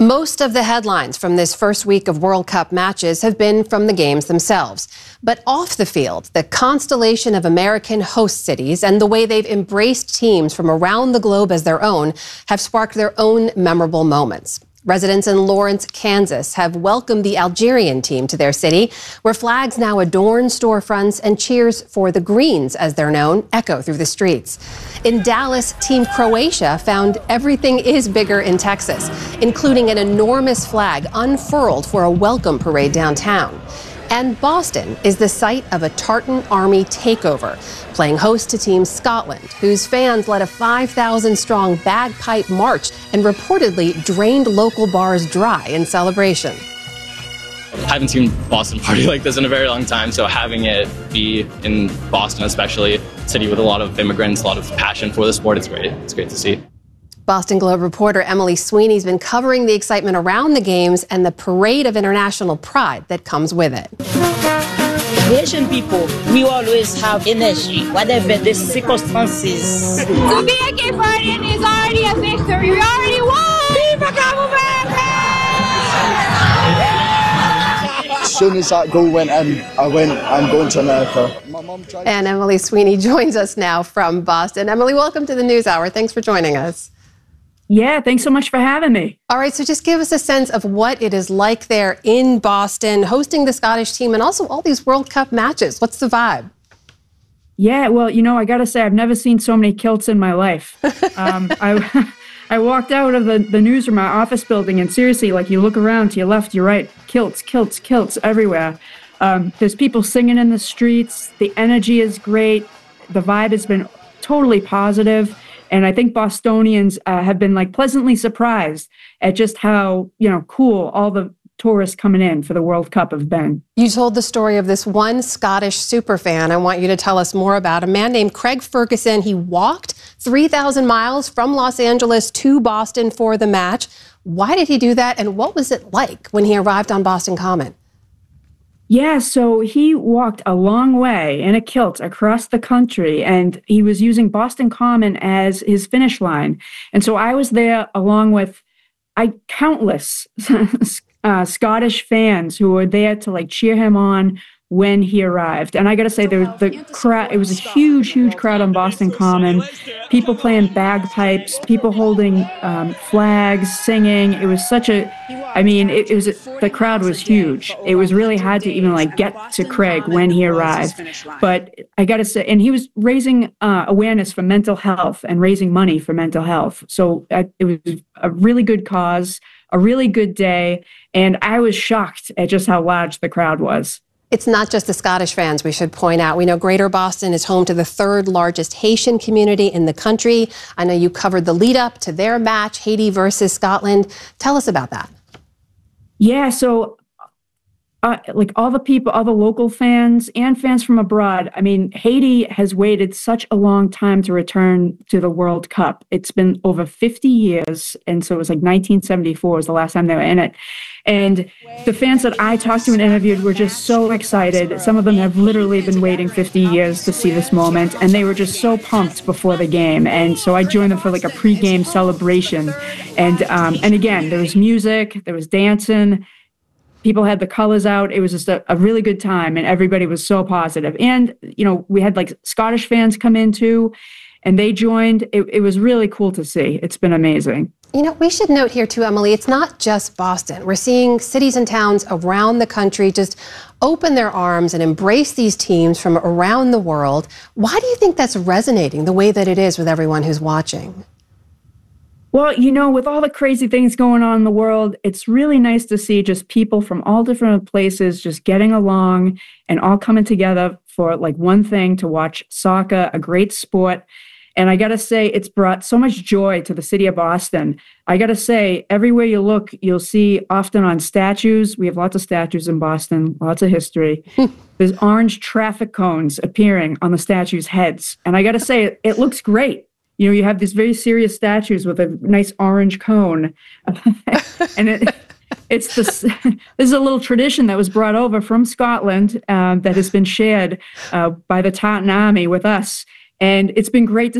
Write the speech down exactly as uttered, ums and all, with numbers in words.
Most of the headlines from this first week of World Cup matches have been from the games themselves. But off the field, the constellation of American host cities and the way they've embraced teams from around the globe as their own have sparked their own memorable moments. Residents in Lawrence, Kansas have welcomed the Algerian team to their city, where flags now adorn storefronts and cheers for the Greens, as they're known, echo through the streets. In Dallas, Team Croatia found everything is bigger in Texas, including an enormous flag unfurled for a welcome parade downtown. And Boston is the site of a Tartan Army takeover, playing host to Team Scotland, whose fans led a five thousand strong bagpipe march and reportedly drained local bars dry in celebration. I haven't seen Boston party like this in a very long time, so having it be in Boston, especially a city with a lot of immigrants, a lot of passion for the sport, it's great. It's great to see. Boston Globe reporter Emily Sweeney's been covering the excitement around the games and the parade of international pride that comes with it. Asian people, we always have energy, whatever the circumstances. To be a Cape Verdean is already a victory. We already won! Viva Cabo Verde! As soon as that goal went in, I went, I'm going to America. And Emily Sweeney joins us now from Boston. Emily, welcome to the News Hour. Thanks for joining us. Yeah, thanks so much for having me. All right, so just give us a sense of what it is like there in Boston, hosting the Scottish team and also all these World Cup matches. What's the vibe? Yeah, well, you know, I got to say, I've never seen so many kilts in my life. Um, I, I walked out of the, the newsroom, my office building, and seriously, like, you look around to your left, your right, kilts, kilts, kilts everywhere. Um, there's people singing in the streets. The energy is great. The vibe has been totally positive. And I think Bostonians uh, have been like pleasantly surprised at just how, you know, cool all the tourists coming in for the World Cup have been. You told the story of this one Scottish superfan. I want you to tell us more about a man named Craig Ferguson. He walked three thousand miles from Los Angeles to Boston for the match. Why did he do that? And what was it like when he arrived on Boston Common? Yeah, so he walked a long way in a kilt across the country, and he was using Boston Common as his finish line. And so I was there along with I countless uh, Scottish fans who were there to like cheer him on when he arrived. And I got to say, there was the crowd. It was a huge, huge crowd on Boston Common. People playing bagpipes, people holding um, flags, singing. It was such a, I mean, it, it was, the crowd was huge. It was really hard to even like get to Craig when he arrived. But I got to say, and he was raising uh, awareness for mental health and raising money for mental health. So uh, it was a really good cause, a really good day. And I was shocked at just how large the crowd was. It's not just the Scottish fans, we should point out. We know Greater Boston is home to the third largest Haitian community in the country. I know you covered the lead up to their match, Haiti versus Scotland. Tell us about that. Yeah, so uh, like all the people, all the local fans and fans from abroad, I mean, Haiti has waited such a long time to return to the World Cup. It's been over fifty years. And so it was like nineteen seventy-four was the last time they were in it. And the fans that I talked to and interviewed were just so excited. Some of them have literally been waiting fifty years to see this moment, and they were just so pumped before the game. And so I joined them for like a pre-game celebration. And um, and again, there was music, there was dancing, people had the colors out. It was just a, a really good time, and everybody was so positive. And, you know, we had like Scottish fans come in too, and they joined. It, it was really cool to see. It's been amazing. You know, we should note here too, Emily, it's not just Boston. We're seeing cities and towns around the country just open their arms and embrace these teams from around the world. Why do you think that's resonating the way that it is with everyone who's watching? Well, you know, with all the crazy things going on in the world, it's really nice to see just people from all different places just getting along and all coming together for like one thing, to watch soccer, a great sport. And I got to say, it's brought so much joy to the city of Boston. I got to say, everywhere you look, you'll see often on statues. We have lots of statues in Boston, lots of history. There's orange traffic cones appearing on the statues' heads. And I got to say, it, it looks great. You know, you have these very serious statues with a nice orange cone. and it, it's this, this is a little tradition that was brought over from Scotland um, that has been shared uh, by the Tartan Army with us. And it's been great to